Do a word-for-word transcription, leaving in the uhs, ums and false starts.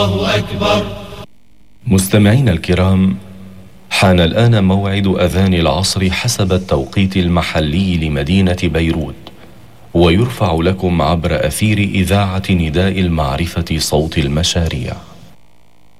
الله أكبر. مستمعينا الكرام، حان الآن موعد أذان العصر حسب التوقيت المحلي لمدينة بيروت، ويرفع لكم عبر أثير إذاعة نداء المعرفة صوت المشاريع.